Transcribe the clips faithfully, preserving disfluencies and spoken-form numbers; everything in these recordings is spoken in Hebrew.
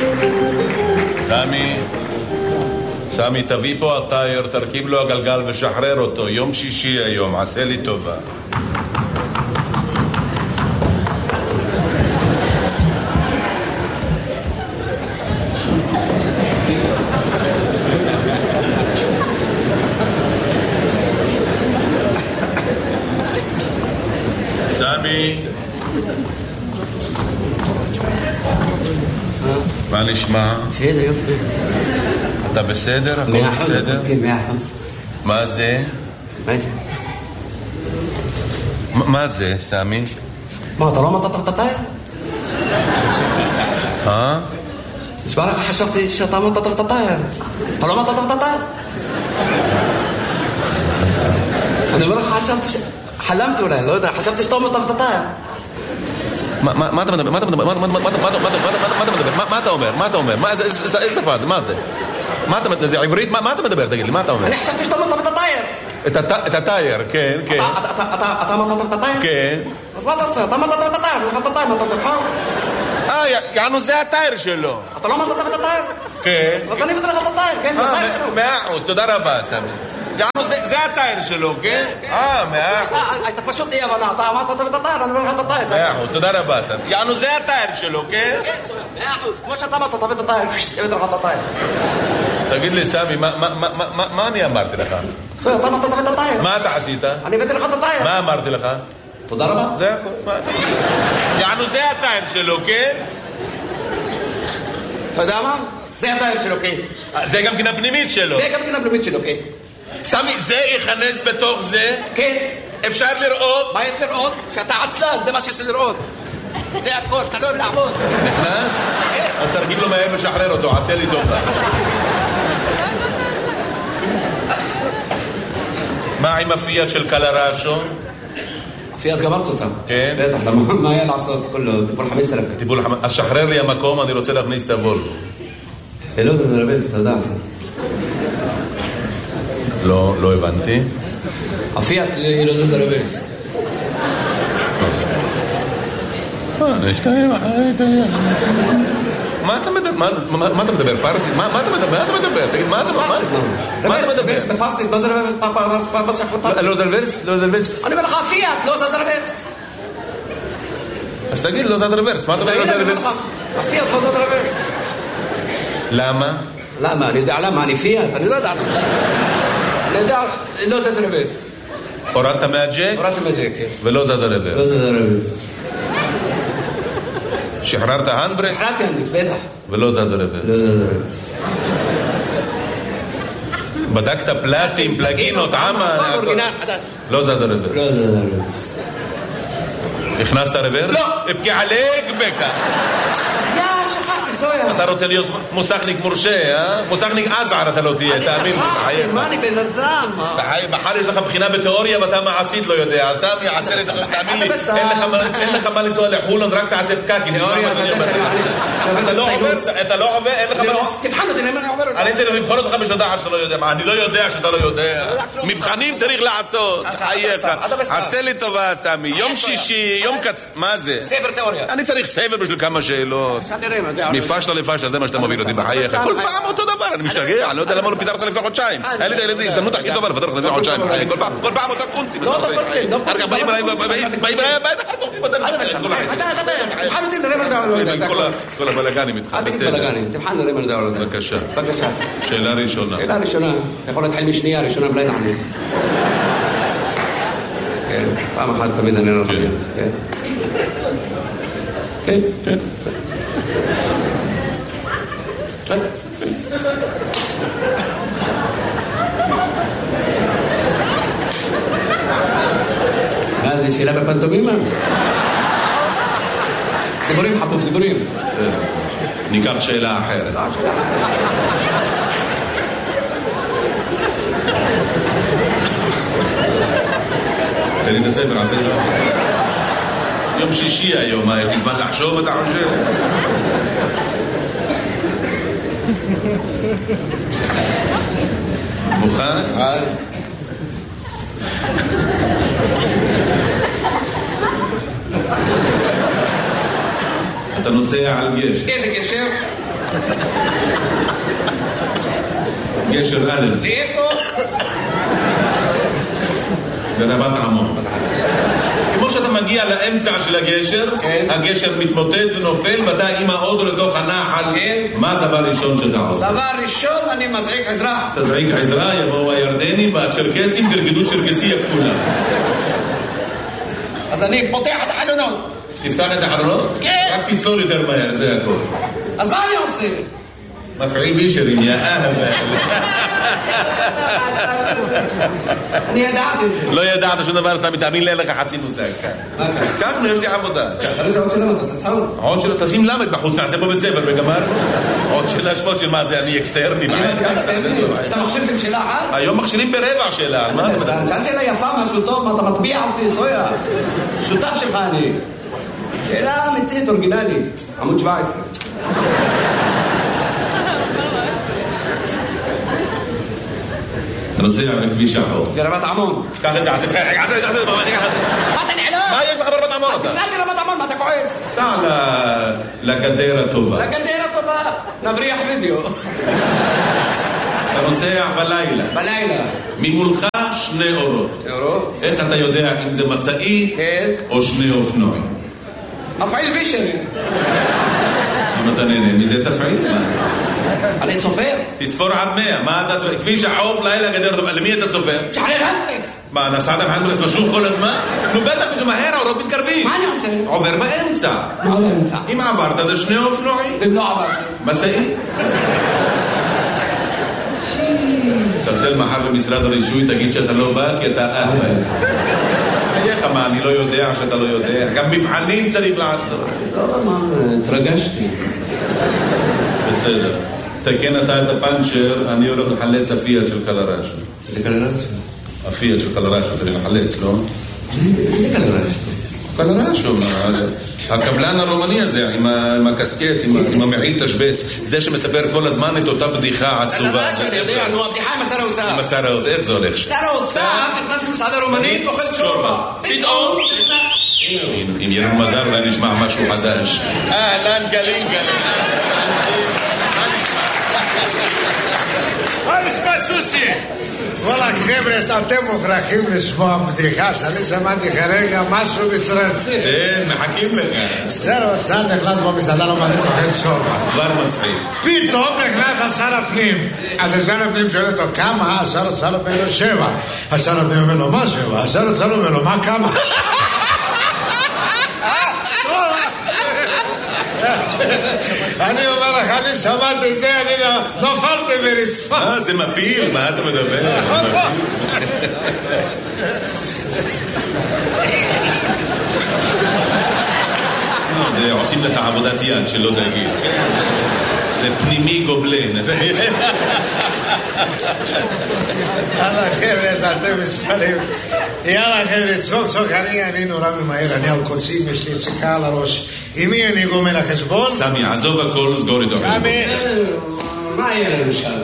סמי, סמי, תביא פה הטייר, תרכיב לו הגלגל ושחרר אותו. יום שישי היום, עשה לי טובה. סמי, מה נשמע? בסדר, יופי. אתה בסדר? הכל בסדר? כן, מאה אחוז. מה זה? מה זה? מה זה, סמי? מה, אתה לא אמרת את הטייר? אה? נשמע לך, חשבתי שאתה אמרת את הטייר. אתה לא אמרת את הטייר? אני אומר לך, חשבתי ש... חלמתי אולי, לא יודע, חשבתי שאתה אמרת את הטייר. מה אתה מדבר? מה אתה מדבר? מה אתה מדבר? מה אתה אומר? מה אתה אומר? איזה שפה זה? מה זה? מה אתה מדבר? זה עברית? מה אתה מדבר? תגיד לי, מה אתה אומר? אני חשבתי שאתה אמרת את הטייר. את הטייר, כן, כן. אתה אמרת את הטייר? כן. אז מה אתה רוצה? אתה אמרת את הטייר, אתה אמרת את הטייר, מה אתה רוצה? אה, יענו זה הטייר שלו. אתה לא אמרת את הטייר? כן. אז אני אבטל לך את הטייר, כן, זה הטייר שלו. מאה אחוז, תודה רבה, סמי. יענו זה הטייר שלו, כן? אה, מאה אחוז. הייתה פשוט אי הבנה, אתה אמרת את הטייר, אני אומר לך את הטייר. מאה אחוז, תודה רבה, סמי. יענו זה הטייר שלו, כן? כן, סויה, מאה אחוז. כמו שאתה אמרת, תביא את הטייר, אבטל לך את הטייר. תגיד לי, סמי, מה אני אמרתי לך? סויה, אתה אמרת, תביא את הטייר. מה אתה עשית? אני אבטל לך את הטייר. מה אמרתי לך? תודה רבה. זה הכל. יענו זה הטייר שלו, כן? אתה יודע מה? זה הטייר שלו, כן. זה גם כן הפנימית שלו. זה גם כן הפנימית שלו, כן. סמי, זה ייכנס בתוך זה? כן. אפשר לראות? מה יש לראות? שאתה עצלן, זה מה שיש לראות. זה הכל, אתה לא אוהב לעבוד. נכנס? אז תרגיל לו מהר ושחרר אותו, עשה לי טובה. מה עם הפיאט של קלרשו? הפיאט גמרת אותה. כן? בטח, מה היה לעשות? כולו, טיפול חמש אלף. טיפול חמש... אז שחרר לי המקום, אני רוצה להכניס את הוולבו. לא, זה נרבז, אתה יודע. לא, לא הבנתי. הפיאט היא לא זה נרבז. מה אתה מדבר? מה אתה מדבר? פרסית? מה אתה מדבר? מה אתה מדבר? תגיד, מה אתה מדבר? מה אתה מדבר? רבז, בפרסית, לא זה רבז. לא זה רבז? לא זה רבז? אני אומר לך, הפיאט, לא זה רבז. אז תגיד, לא זה רבז. מה אתה אומר? לא זה רבז? הפיאט, לא זה רבז. למה? למה? אני יודע למה, אני פיאט, אני לא יודע למה. אני יודע, לא זה רבז. הורדת מהג'ק? הורדתי מהג'ק, כן. ולא זז הרבז. לא זה רבז. שחררת הנדברק? שחררתי הנדברק, בטח. ולא זז הרבז. לא זה רבז. בדקת פלטים, פלגינות, עמה? לא זז הרבז. לא זה רבז. הכנסת רברס? לא. אבקי עליק בקה. יא, שכחתי, סויה. אתה רוצה להיות מוסכניק מורשה, אה? מוסכניק עזער אתה לא תהיה, תאמין לי. אני שכחתי, מה אני בן אדם? מחר יש לך בחינה בתיאוריה ואתה מעשית לא יודע. סמי, עשה לי, תאמין לי, אין לך מה לנסוע לחולון, רק תעשה פקקים. תיאוריה, אתה לא עובר, אתה לא עובר, אין לך מה... תבחן אותי, אני עובר. אני צריך לבחון אותך בשודעה שאתה לא יודע. אני לא יודע שאתה לא יודע. מבחנים צריך לעשות. חייך. עשה לי טובה, סמי. יום שישי, יום קצ... מה זה? ספר תיאוריה. אני צריך ספר בשביל כמה שאלות. מפשלה לפשלה, זה מה שאתה מוביל אותי בחייך. כל פעם אותו דבר, אני משתגע, אני לא יודע למה לא פיתרת לפני חודשיים. היה לי את הילדים, הזדמנות הכי טובה לפתר לך לפני חודשיים. כל פעם אותה קונצי. לא, לא, לא. אחר כך באים אליי, באים אליי, בטח חתוך לי בדרך. תבחן אותי, נראה מה זה. כל הבלגנים איתך, בסדר. תבחן, נראה מה זה. בבקשה. בבקשה. שאלה ראשונה. שאלה ראשונה. אתה יכול להתחיל משנייה, ראשונה בלי נענית. כן, פעם אחת תמיד אני לא חושב. כן. כן. כן. כן. מה זה, שאלה בפנטומימה? דיבורים חבוב, דיבורים. ניקח שאלה אחרת. תן לי את הספר, עשה את זה. יום שישי היום, מה, יש לי זמן לחשוב, אתה חושב? מוכן? אתה נוסע על גשר. איזה גשר? גשר אלם. לאיפה? ברבת עמון. כמו שאתה מגיע לאמצע של הגשר, הגשר מתמוטט ונופל, ואתה עם האוטו לתוך הנחל. מה הדבר ראשון שאתה עושה? דבר ראשון, אני מזעיק עזרה. תזעיק עזרה, יבואו הירדנים והצ'רקסים, תרגדו צ'רקסי הכפולה. אז אני פותח את החלונות. תפתח את החלונות? כן. רק תצלול יותר מהר, זה הכל. אז מה אני עושה? מפעיל בישרים, יא אהבה. אני ידעתי את זה. לא ידעת שום דבר, אתה מתאמין לי, לך חצי מושג. ככה, יש לי עבודה. תחליט עוד שלמה, תעשה צחוק. עוד שלא, תשים למד בחוץ, נעשה פה בית ספר וגמר. עוד שאלה שמות של מה זה, אני אקסטרני. אתה מחשבתם שאלה אחת? היום מכשילים ברבע שאלה. שאלת שאלה יפה, משהו טוב, מה אתה מטביע אותי, זויה. שותף שלך אני. שאלה אמיתית, אורגינלית. עמוד שבע עשרה. אתה נוסע בכביש החור. ברבת עמון. קח את זה, עשה בחייך, עשה את זה, עשה את זה, מה אתה נעלם? מה יש לך ברבת עמון? אז תפלתי רבת עמון, מה אתה כועס? סע לגדר הטובה. לגדר הטובה, נבריח וידאו. אתה נוסע בלילה. בלילה. ממולך שני אורות. אורות? איך אתה יודע אם זה מסעי או שני אופנועים? מפעיל בישרי. אם אתה נהנה מזה תפעיל? אני צופר. תצפור עד מאה. מה אתה צופר? כביש החוף לילה גדר טובה. למי אתה צופר? שחרר הנדריקס. מה, נסעת בהנדריקס משוך כל הזמן? נו בטח בשביל מהר, האורות מתקרבים. מה אני עושה? עובר באמצע. מה באמצע? אם עברת זה שני אופנועים. אם לא עברתי. מסעי? תבדל מחר במשרד הרישוי, תגיד שאתה לא בא כי אתה אהבל. איך מה, אני לא יודע שאתה לא יודע. גם מבחנים צריך לעשות. לא, מה, התרגשתי. בסדר. תקן אתה את הפנצ'ר, אני הולך לחלץ הפיאט של קלרשו. זה קלרשו? הפיאט של קלרשו, צריך לחלץ, לא? זה קלרשו. קלרשו, הקבלן הרומני הזה, עם הקסקט, עם המעיל תשבץ, זה שמספר כל הזמן את אותה בדיחה עצובה. קלרשו, אני יודע, נו, הבדיחה עם השר האוצר. עם השר האוצר, איך זה הולך? שר האוצר נכנס למסעדה רומנית, אוכל שורבה. פתאום, אם יהיה מזל, אולי נשמע משהו חדש. אהלן גלין גלין. מה נשמע סוסי? וואלה חבר'ה, אתם מוכרחים לשמוע בדיחה שאני שמעתי כרגע משהו מסרטי. כן, מחכים לך. שר האוצר נכנס במסעדה רומנית אוכל שורבה. כבר מצחיק. פתאום נכנס השר הפנים. אז השר הפנים שואל אותו כמה? השר האוצר אומר לו שבע. השר הפנים אומר לו מה שבע? השר האוצר אומר לו מה כמה? אני אומר לך, אני שמעתי זה, אני נופלתי ברצפה. אה, זה מפיל, מה אתה מדבר? זה עושים לך עבודת יד, שלא תגיד. זה פנימי גובלן. יאללה חבר'ה, אתם מספרים. יאללה חבר'ה, צחוק צחוק, אני נורא ממהר, אני על קוצים, יש לי ציקה על הראש. עם מי אני גומר החשבון? סמי, עזוב הכל, סגור איתו. סמי, מה יהיה לנו שם?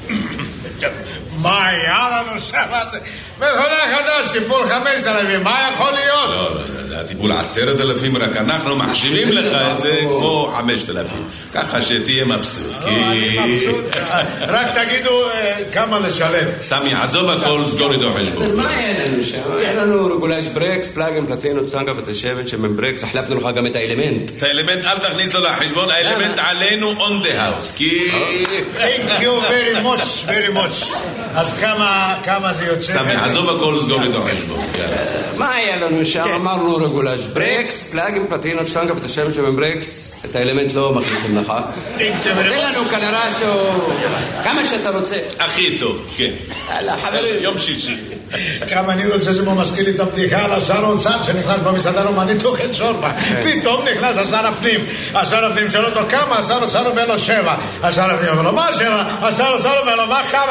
מה היה לנו שם? מכונה חדש, טיפול חמש אלפים, מה יכול להיות? לא, לא, זה הטיפול עשרת אלפים, רק אנחנו מחשיבים לך את זה כמו חמשת אלפים. ככה שתהיה מבסוט. אני מבסוט. רק תגידו כמה לשלם. סמי, עזוב הכל, סגור איתו חשבון. מה יהיה לנו שם? יהיה לנו רגולש ברקס, פלאגים, פלטינות, טנגה ותשבת שמן ברקס, החלפנו לך גם את האלמנט. את האלמנט אל תכניס לו לחשבון, האלמנט עלינו on the house. כי... Thank you very much, very much. אז כמה זה יוצא? סמי, עזוב הכל, סגור איתו חשבון. מה היה לנו שם? אמרנו רגולש ברקס, פלאגים, פלטינות, טנגה ותשבת שמן ברקס, את האלמנט לא מכניסים לך. תן לנו קלרשו, כמה שאתה רוצה. הכי טוב, כן. יאללה, חברים. יום שישי. כמה אני רוצה שזה מזכיר לי את הבדיחה על השר האוצר שנכנס במסעדה רומנית אוכל שורבה. פתאום נכנס השר הפנים. השר הפנים שואל אותו כמה? השר האוצר אומר לו שבע. השר הפנים אומר לו מה שבע? השר האוצר אומר לו מה כמה?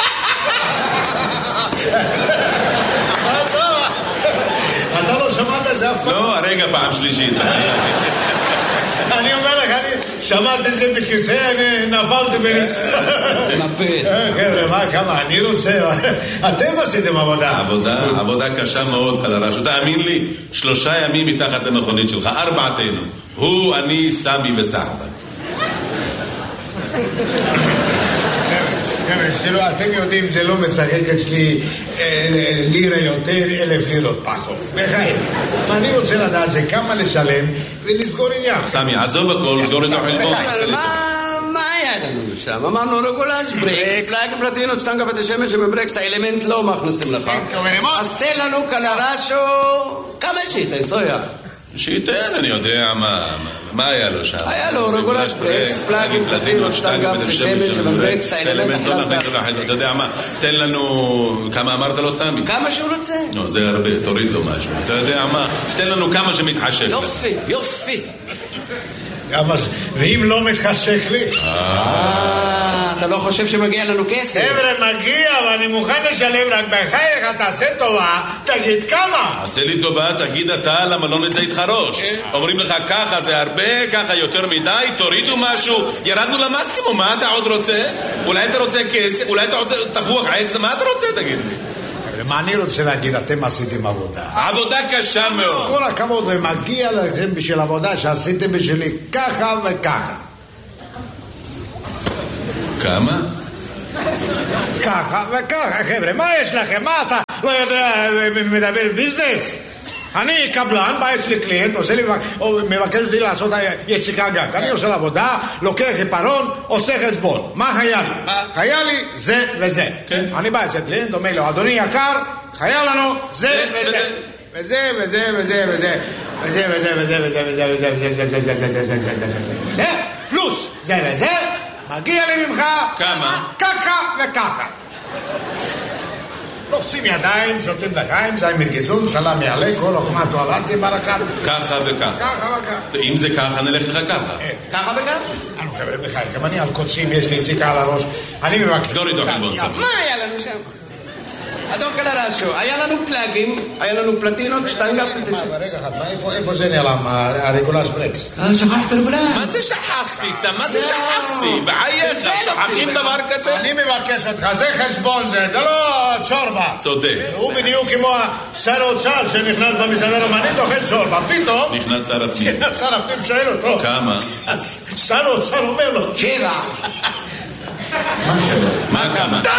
אתה לא שמעת את זה אף פעם? לא, הרגע פעם שלישית. אני אומר לך, אני שמעתי את זה בכיסא, אני נפלתי ברצפה. נפיל. חבר'ה, מה, כמה, אני רוצה, אתם עשיתם עבודה. עבודה, עבודה קשה מאוד, קלרשו. תאמין לי, שלושה ימים מתחת למכונית שלך, ארבעתנו. הוא, אני, סמי וסחבק. אתם יודעים, זה לא מצחק אצלי לירה יותר, אלף לירות פחות. בחיים. אני רוצה לדעת זה כמה לשלם ולסגור עניין. סמי, עזוב הכל, סגור את החשבון. מה היה לנו שם? אמרנו רגולש, ברקס, פלאג פלטינות, שטנגה בתי שמש שמברקס, את האלמנט לא מכניסים לך. אז תן לנו קלרשו, כמה שייתן, סויה. שייתן, אני יודע מה... מה היה לו שם? היה לו רגולש, ברקס, פלאג פלטינות, שטנגה בתי שמש שמברקס, את האלמנט החלטה. אתה יודע מה? תן לנו... כמה אמרת לו סמי? כמה שהוא רוצה. לא, זה הרבה, תוריד לו משהו. אתה יודע מה? תן לנו כמה שמתחשק. יופי, יופי. ואם לא מתחשק לי? אה, אתה לא חושב שמגיע לנו כסף? חבר'ה, מגיע, ואני מוכן לשלם, רק בחייך, תעשה טובה, תגיד כמה. עשה לי טובה, תגיד אתה, למה לא נצא איתך ראש? אומרים לך ככה זה הרבה, ככה יותר מדי, תורידו משהו, ירדנו למקסימום, מה אתה עוד רוצה? אולי אתה רוצה כסף, אולי אתה רוצה תפוח עץ, מה אתה רוצה, תגיד לי? מה אני רוצה להגיד, אתם עשיתם עבודה. עבודה קשה מאוד. כל הכבוד, ומגיע לכם בשביל עבודה שעשיתם בשבילי ככה וככה. כמה? ככה וככה, חבר'ה, מה יש לכם? מה אתה לא יודע, מדבר ביזנס? אני קבלן, בא אצלי קליינט, עושה לי, מבקש אותי לעשות יציקה גג. אני עושה לעבודה, לוקח עיפרון, עושה חשבון. מה היה לי? היה לי זה וזה. אני בא אצל קליינט, אומר לו, אדוני יקר, היה לנו זה וזה. וזה וזה וזה וזה. וזה וזה וזה וזה וזה וזה וזה וזה וזה וזה וזה פלוס זה וזה, מגיע לי ממך כמה? ככה וככה. לוחצים ידיים, שותים לחיים, זי מרגיזון, סלם יעלה, כל אוכמה תועלתי ברקת. ככה וככה. ככה וככה. אם זה ככה, נלך לך ככה. ככה וככה? אנו חבר'ה בחיים, גם אני על קוצים, יש לי יציקה על הראש. אני מבקש. סגור איתו חלבון סבון. מה היה לנו שם? אדון קלרשו, היה לנו פלאגים, היה לנו פלטינות, שטנגה פלטינות. רגע אחד, איפה זה נעלם, הרגולש ברקס? שכחת רגולש. מה זה שכחתי, סם? מה זה שכחתי? בחייך, שכחים דבר כזה? אני מבקש אותך, זה חשבון זה, זה לא צ'ורבה. צודק. הוא בדיוק כמו שר האוצר שנכנס במסעדה רומנית, אוכל צ'ורבה, פתאום... נכנס שר הפנים. שר הפנים שואל אותו. כמה? שר האוצר אומר לו. שבע. מה שבע? מה כמה? די!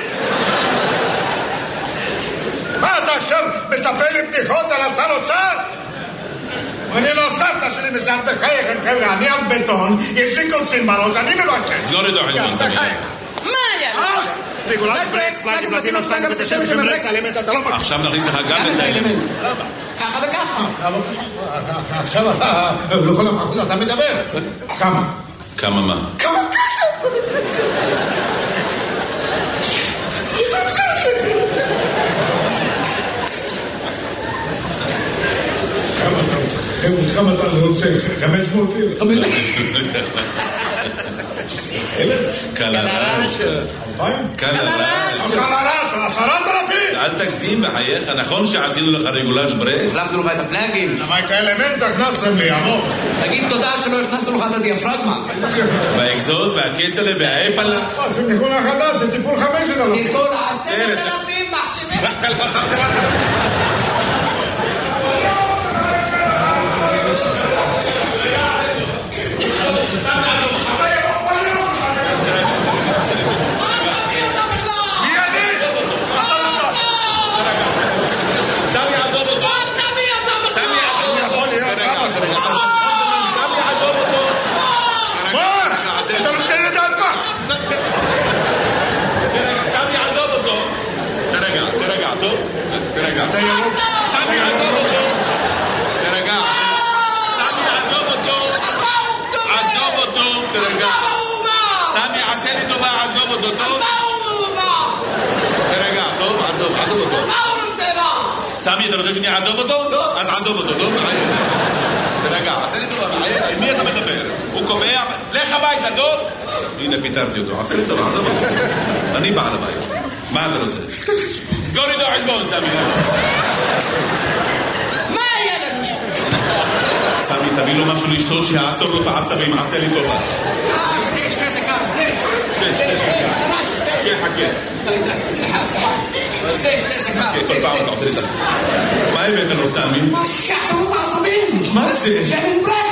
מה אתה עכשיו מספר לי בדיחות על השר אוצר? אני לא סבתא שלי מסעד בחייכם, חבר'ה, אני על בטון, יש לי קוצים בראש, אני מבקש. סגור איתו חלבון סבון. מה היה? רגולש ברקס, פלאגים פלטינות, שטנגה בתי שמש שמברקס, האלמנט אתה לא מכיר. עכשיו נכניס לך גם את האלמנט. ככה וככה. עכשיו אתה, לכל המחוז אתה מדבר. כמה? כמה מה? כמה כסף? כמה אתה רוצה? חמש מאות לירה. חמש קלרש. קלרש. קלרש, עשרת אלפים. אל תגזים בחייך, נכון שעשינו לך רגולש ברקס? החלפנו לך את הפלאגים. למה את האלמנט הכנסתם לי, עמוק? תגיד תודה שלא הכנסנו לך את הדיאפרגמה. והאקזוט והכסלה והאפלה. זה ניגון החדש, זה טיפול חמש אלפים. טיפול עשרת אלפים מחתימים. אתה ירוק. סמי, עזוב אותו. תרגע. סמי, עזוב אותו. עזוב אותו. תרגע. סמי, עשה לי טובה, עזוב אותו. טוב? תרגע, טוב? עזוב, עזוב אותו. סמי, אתה רוצה שאני אעזוב אותו? לא. אז עזוב אותו, טוב? תרגע, עשה לי טובה. עם מי אתה מדבר? הוא קובע, לך הביתה, טוב? הנה, פיתרתי אותו. עשה לי טובה, עזוב אותו. אני בעל הבית. מה אתה רוצה? סגור איתו חשבון, סמי. מה היה לנו? סמי, תביא לו משהו לשתות שיעצור לו את העצבים, עשה לי טובה. אה, שתי, שתי סיכה, שתי. שתי, שתי, חכה, חכה. סליחה, סליחה. שתי, שתי סיכה. כל פעם אתה עושה לי את זה. מה הבאת לו, סמי? מה שחררו בעצבים? מה זה? שמן ברק.